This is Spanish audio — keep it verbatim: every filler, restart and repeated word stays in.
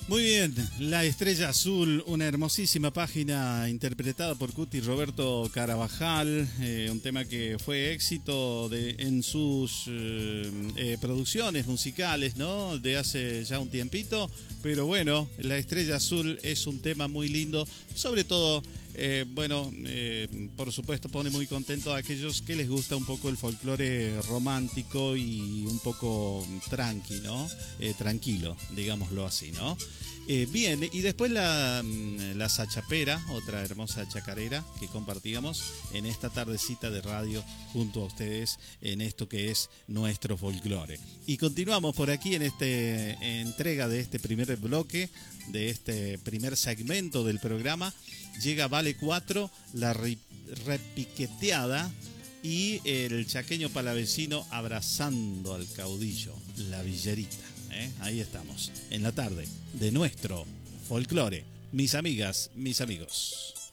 Muy bien, La Estrella Azul, una hermosísima página interpretada por Cuti Roberto Carabajal, eh, un tema que fue éxito de, en sus eh, eh, producciones musicales, ¿no? De hace ya un tiempito, pero bueno, La Estrella Azul es un tema muy lindo, sobre todo, eh, bueno, eh, por supuesto pone muy contento a aquellos que les gusta un poco el folclore romántico y un poco tranqui, ¿no? Eh, tranquilo, digámoslo así, ¿no? Eh, bien, y después la, la Sachapera, otra hermosa chacarera que compartíamos en esta tardecita de radio junto a ustedes en esto que es nuestro folclore. Y continuamos por aquí en esta entrega de este primer bloque, de este primer segmento del programa. Llega Vale cuatro, la repiqueteada y el chaqueño palavecino abrazando al caudillo, la villerita. ¿Eh? Ahí estamos, en la tarde de nuestro folclore. Mis amigas, mis amigos.